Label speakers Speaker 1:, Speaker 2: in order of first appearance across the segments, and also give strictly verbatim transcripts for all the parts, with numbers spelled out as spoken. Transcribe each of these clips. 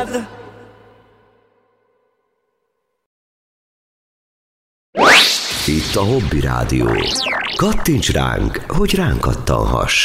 Speaker 1: rád.
Speaker 2: Itt a Hobby Rádió. Kattints ránk, hogy ránk kattanhass.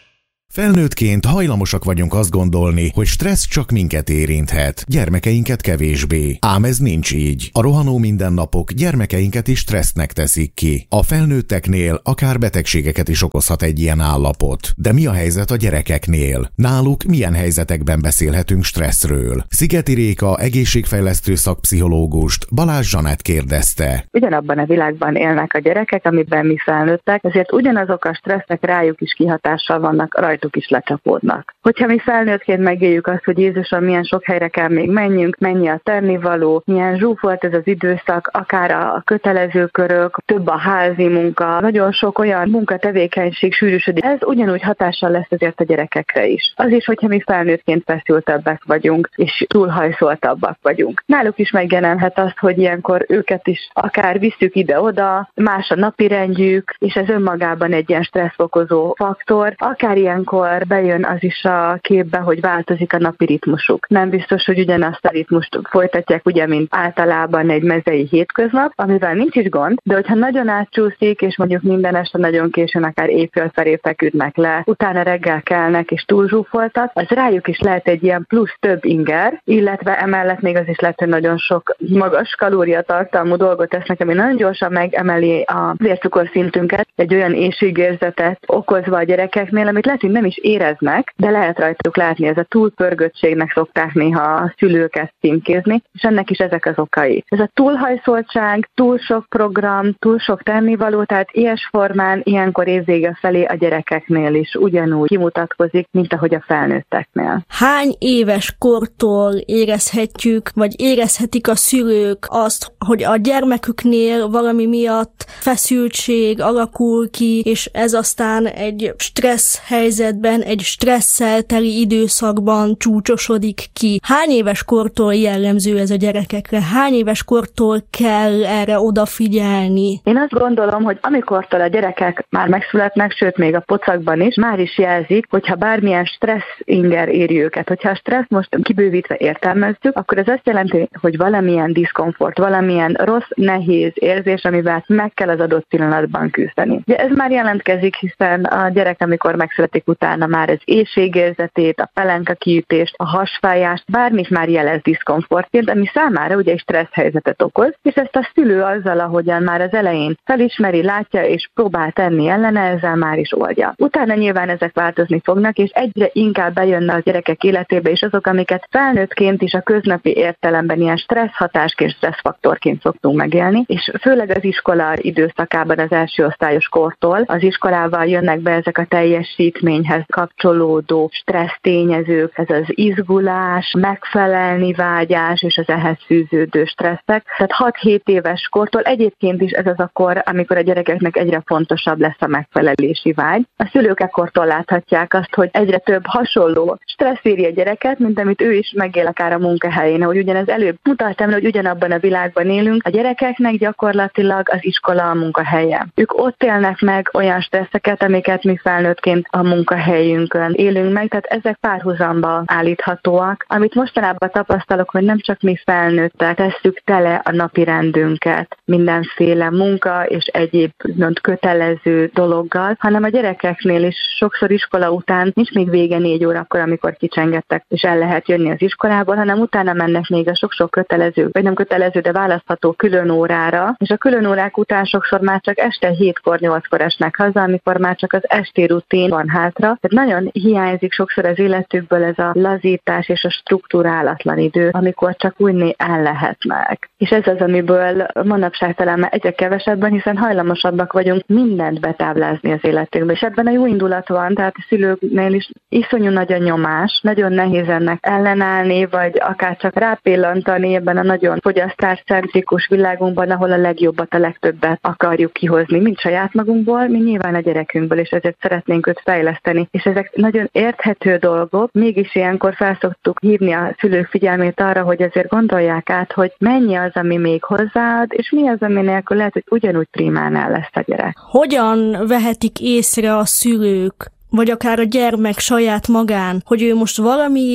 Speaker 3: Felnőttként hajlamosak vagyunk azt gondolni, hogy stressz csak minket érinthet, gyermekeinket kevésbé. Ám ez nincs így. A rohanó mindennapok gyermekeinket is stressznek teszik ki. A felnőtteknél akár betegségeket is okozhat egy ilyen állapot. De mi a helyzet a gyerekeknél? Náluk milyen helyzetekben beszélhetünk stresszről? Szigeti Réka egészségfejlesztő szakpszichológust Balázs Zsanett kérdezte.
Speaker 4: Ugyanabban a világban élnek a gyerekek, amiben mi felnőttek, ezért ugyanazok a stresszek rájuk is kihatással vannak, rajtuk is lecsapódnak. Hogyha mi felnőttként megéljük azt, hogy Jézusom, milyen sok helyre kell még menjünk, mennyi a tennivaló, milyen zsúfolt ez az időszak, akár a kötelező körök, több a házi munka, nagyon sok olyan munkatevékenység sűrűsödik. Ez ugyanúgy hatással lesz azért a gyerekekre is. Az is, hogyha mi felnőttként feszültebbek vagyunk, és túlhajszoltabbak vagyunk. Náluk is megjelenhet az, hogy ilyenkor őket is akár visszük ide-oda, más a napirendjük, és ez önmagában egy ilyen stresszokozó faktor, akár ilyenkor bejön az is a képbe, hogy változik a napi ritmusuk. Nem biztos, hogy ugyanazt a ritmust folytatják, ugye, mint általában egy mezei hétköznap, amivel nincs is gond, de hogyha nagyon átcsúszik, és mondjuk minden este nagyon későn, akár éjfél felé feküdnek le, utána reggel kelnek és túlzsúfoltak, az rájuk is lehet egy ilyen plusz több inger, illetve emellett még az is lehet, hogy nagyon sok magas kalóriatartalmú dolgot tesznek, ami nagyon gyorsan megemeli a vércukorszintünket, egy olyan éhségérzetet okozva a gyerekeknél, amit lehet, hogy nem is éreznek, de lehet rajtuk látni, ez a túlpörgöttségnek szokták néha a szülőket címkézni, és ennek is ezek az okai. Ez a túlhajszoltság, túl sok program, túl sok tennivaló, tehát ilyes formán ilyenkor évvége felé a gyerekeknél is ugyanúgy kimutatkozik, mint ahogy a felnőtteknél.
Speaker 1: Hány éves kortól érezhetjük, vagy érezhetik a szülők azt, hogy a gyermeküknél valami miatt feszültség alakul ki, és ez aztán egy stressz helyzetben, egy stresszel teli időszakban csúcsosodik ki. Hány éves kortól jellemző ez a gyerekekre? Hány éves kortól kell erre odafigyelni?
Speaker 4: Én azt gondolom, hogy amikortól a gyerekek már megszületnek, sőt még a pocakban is, már is jelzik, hogyha bármilyen stressz inger éri őket. Hogyha a stressz most kibővítve értelmezzük, akkor ez azt jelenti, hogy valamilyen diszkomfort, valamilyen rossz, nehéz érzés, amivel meg kell az adott pillanatban küzdeni. Ugye ez már jelentkezik, hiszen a gyerek, amikor megszületik, utána már az éhségérzetét, a pelenka kiütést, a hasfájást, bármit már jelez diszkomfortként, ami számára ugye egy stressz helyzetet okoz, és ezt a szülő azzal, ahogyan már az elején felismeri, látja és próbál tenni ellene, ezzel már is oldja. Utána nyilván ezek változni fognak, és egyre inkább bejönne a gyerekek életébe is azok, amiket felnőttként is a köznapi értelemben ilyen stressz hatásként, stresszfaktorként szoktunk megélni, és főleg az iskola időszakában az első osztályos kortól az iskolával jönnek be ezek a teljesítményhez kapcsolódó stressz tényezők, ez az izgulás, megfelelni vágyás és az ehhez fűződő stresszek. Tehát hat-hét éves kortól egyébként is ez az a kor, amikor a gyerekeknek egyre fontosabb lesz a megfelelési vágy. A szülők ekkortól láthatják azt, hogy egyre több hasonló stressz éri a gyereket, mint amit ő is megél akár a munkahelyén. Ahogy ugyanez előbb mutattam, hogy ugyanabban a világban élünk, a gyerekeknek gyakorlatilag az iskola a munkahelye. Ők ott élnek meg olyan stresszeket, amiket mi felnőttként a munkahelyünkön élünk meg, tehát ezek párhuzamba állíthatóak. Amit mostanában tapasztalok, hogy nem csak mi felnőttek tesszük tele a napi rendünket mindenféle munka és egyéb mond, kötelező dologgal, hanem a gyerekeknél is sokszor iskola után nincs még vége négy órakor, amikor kicsengettek, és el lehet jönni az iskolából, hanem utána mennek még a sok-sok kötelező, vagy nem kötelező, de választható külön órára, és a külön órák után sokszor már csak este hétkor, nyolckor esnek haza, amikor már csak az esti rutin van hátra. Tehát nagyon hiányzik sokszor az életükből ez a lazítás és a struktúrálatlan idő, amikor csak úgy el lehetnek. És ez az, amiből manapság talán már egyre kevesebben, hiszen hajlamosabbak vagyunk mindent betáblázni az életünkbe. És ebben a jó indulat van, tehát a szülőknél is iszonyú nagy a nyomás, nagyon nehéz ennek ellenállni, vagy akár csak rápillantani ebben a nagyon fogyasztáscentrikus világunkban, ahol a legjobbat, a legtöbbet akarjuk kihozni, mind saját magunkból, mind nyilván a gyerekünkből, és ezért szeretnénk őt fejleszteni. És ezek nagyon érthető dolgok, mégis ilyenkor felszoktuk hívni a szülők figyelmét arra, hogy azért gondolják át, hogy mennyi az, ami még hozzáad, és mi az, ami nélkül lehet, hogy ugyanúgy primán el lesz a gyerek.
Speaker 1: Hogyan vehetik észre a szülők, vagy akár a gyermek saját magán, hogy ő most valamiért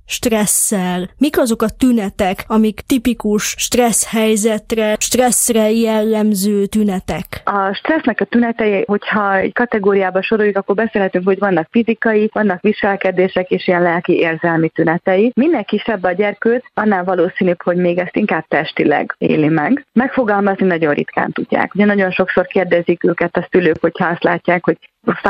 Speaker 1: stresszel? Mik azok a tünetek, amik tipikus stressz helyzetre, stresszre jellemző tünetek?
Speaker 4: A stressznek a tünetei, hogyha egy kategóriába soroljuk, akkor beszélhetünk, hogy vannak fizikai, vannak viselkedések és ilyen lelki érzelmi tünetei. Minél kisebb a gyerkőc, annál valószínűbb, hogy még ezt inkább testileg éli meg. Megfogalmazni nagyon ritkán tudják. Ugye nagyon sokszor kérdezik őket a szülők, hogyha azt látják, hogy